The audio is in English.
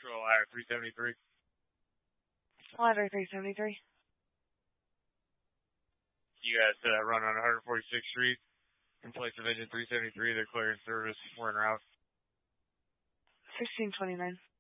Central Ladder 373. Ladder 373. You guys run on 146th Street in place of engine 373. They're clearing service. We're en route. 1629.